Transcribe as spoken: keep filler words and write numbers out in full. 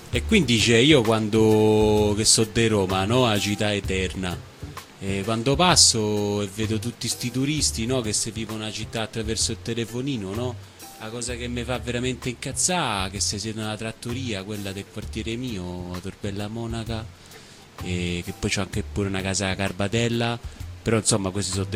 E quindi dice, io quando che so di Roma, no, a città eterna, e quando passo e vedo tutti sti turisti, no, che si vivono la città attraverso il telefonino, no, la cosa che mi fa veramente incazzare è che si siede nella trattoria, quella del quartiere mio, a Torbella Monaca, e che poi c'ho anche pure una casa a Carbatella, però insomma questi sono